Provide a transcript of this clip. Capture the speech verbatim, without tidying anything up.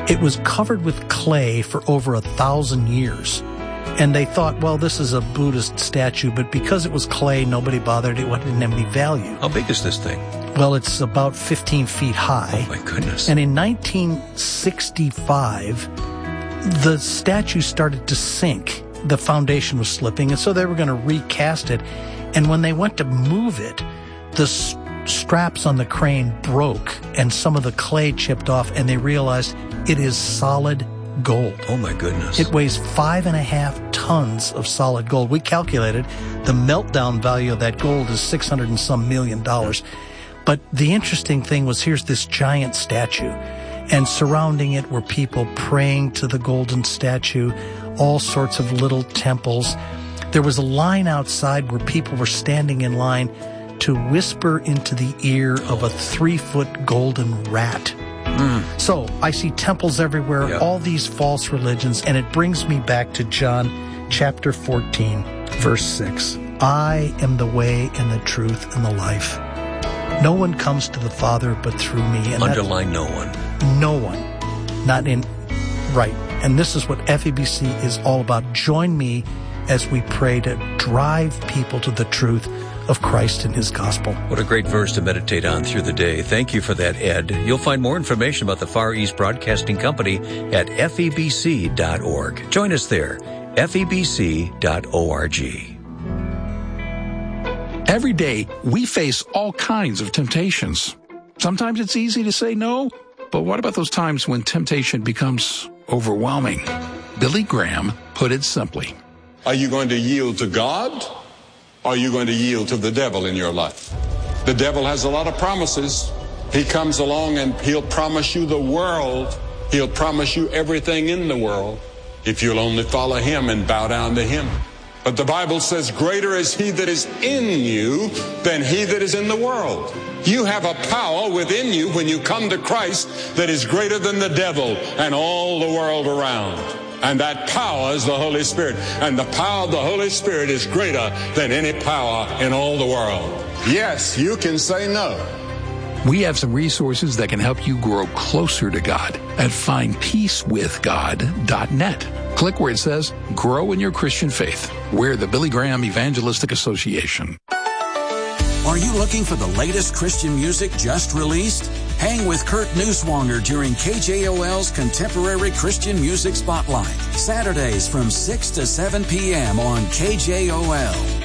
It was covered with clay for over a thousand years. And they thought, well, this is a Buddhist statue, but because it was clay, nobody bothered. It didn't have any value. How big is this thing? Well, it's about fifteen feet high. Oh, my goodness. And in nineteen sixty-five, the statue started to sink. The foundation was slipping, and so they were going to recast it. And when they went to move it, the s- straps on the crane broke, and some of the clay chipped off, and they realized it is solid gold. Oh, my goodness. It weighs five and a half tons of solid gold. We calculated the meltdown value of that gold is six hundred and some million dollars. But the interesting thing was, here's this giant statue, and surrounding it were people praying to the golden statue, all sorts of little temples. There was a line outside where people were standing in line to whisper into the ear of a three-foot golden rat. Mm. So I see temples everywhere, yeah. all these false religions, and it brings me back to John chapter fourteen, verse six. I am the way and the truth and the life. No one comes to the Father but through me. And underline no one. No one. Not in... Right. And this is what F E B C is all about. Join me as we pray to drive people to the truth of Christ and His gospel. What a great verse to meditate on through the day. Thank you for that, Ed. You'll find more information about the Far East Broadcasting Company at F E B C dot org. Join us there, F E B C dot org. Every day, we face all kinds of temptations. Sometimes it's easy to say no, but what about those times when temptation becomes overwhelming? Billy Graham put it simply. Are you going to yield to God? Or are you going to yield to the devil in your life? The devil has a lot of promises. He comes along and he'll promise you the world. He'll promise you everything in the world if you'll only follow him and bow down to him. But the Bible says, greater is he that is in you than he that is in the world. You have a power within you when you come to Christ that is greater than the devil and all the world around. And that power is the Holy Spirit. And the power of the Holy Spirit is greater than any power in all the world. Yes, you can say no. We have some resources that can help you grow closer to God at find peace with god dot net. Click where it says, Grow in Your Christian Faith. We're the Billy Graham Evangelistic Association. Are you looking for the latest Christian music just released? Hang with Kurt Neuswanger during K J O L's Contemporary Christian Music Spotlight. Saturdays from six to seven p.m. on K J O L.